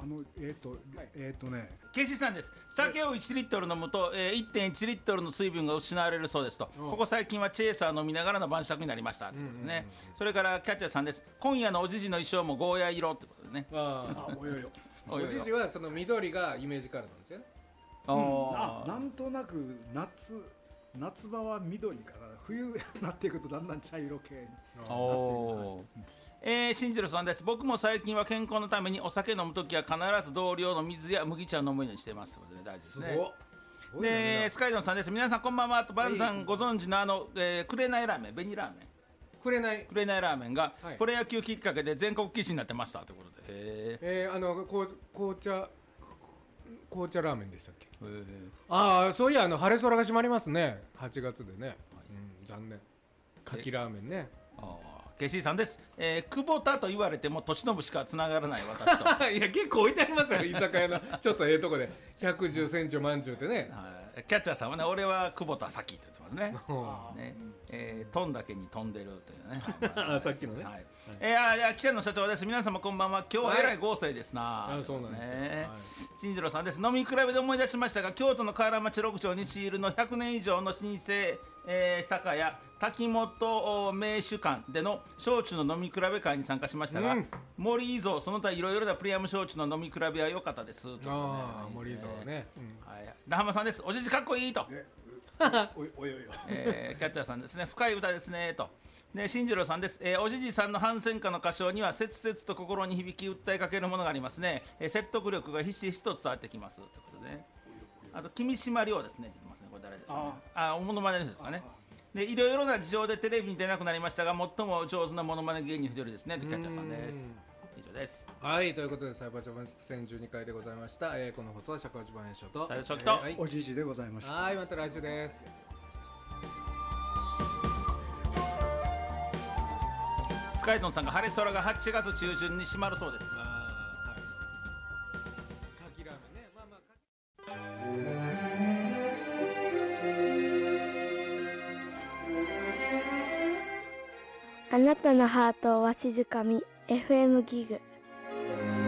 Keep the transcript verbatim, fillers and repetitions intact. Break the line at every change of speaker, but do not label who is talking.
のえっ、ー、と、はい、えっ、ー、とね
ケイシーさんです。酒をいちリットル飲むと、えー、いってんいちリットルの水分が失われるそうですと。ここ最近はチェイサー飲みながらの晩酌になりましたということですね。それからキャッチャーさんです。今夜のおじじの衣装もゴーヤ色ってことですね。
あ
あおよよ
おじじはその緑がイメージカラーなんですよね。
うん、あなんとなく夏夏場は緑から冬になっていくとだんだん茶色系になっていく。
おえー、新次郎さんです。僕も最近は健康のためにお酒飲むときは必ず同量の水や麦茶を飲むようにしてますので、ね、大事ですね。すごいでスカイドンさんです。皆さんこんばんは。とバンさんご存知のあの、えー、くれないラーメン、紅ラーメン
くれない
くれないラーメンが、はい、プロ野球きっかけで全国記事になってましたということで、へ
えー、あのこう紅茶紅茶ラーメンでしたっけ。ああそういやあの晴れ空が閉まりますねはちがつでね、はいうん、残念かきラーメンね。
あケイシーさんです、えー、久保田と言われても年信しかつながらない私と
いや結構置いてありますよ居酒屋のちょっとええとこでひゃくじゅうセンチまんじゅうってね、
はい、キャッチャーさんはね俺は久保田咲って言ってますねね、えー、飛んだけに飛んでるというね
あさっきのね、
はいはいえー、いや記者の社長です。皆様こんばんは。今日はえらい豪勢ですな、
はい、あそうなんですね、はい、
新次郎さんです。飲み比べで思い出しましたが京都の河原町六丁西入のひゃくねん以上の老舗、えー、酒屋滝本名酒館での焼酎の飲み比べ会に参加しましたが、うん、森伊蔵その他いろいろなプレミアム焼酎の飲み比べは良かったですということで、ね、
あ森伊蔵はね、うん
はい、那浜さんです。おじじかっこいいと、ね
おいおいおい、
えー、キャッチャーさんですね。深い歌ですねと。で新次郎さんです、えー、おじじさんの反戦歌の歌唱には切々と心に響き訴えかけるものがありますね、えー、説得力がひしひしと伝わってきますということで、ね、あと君島亮ですね出てますね。これ誰ですかね。ああおものまねですかね。でいろいろな事情でテレビに出なくなりましたが最も上手なものまね芸人の一人ですね。キャッチャーさんです。以上です。
はいということでサイバージャパンせんじゅうにかいでございました、えー、この放送は社会一番編集と
最初と、
えー、おじじでございました。
はいまた来週です。
スカイトンさんが晴れ空がはちがつ中旬に閉まるそうです。あ、はい、
かきラーメンね。まあま
ああなたのハートをわしづかみ エフエム ギグ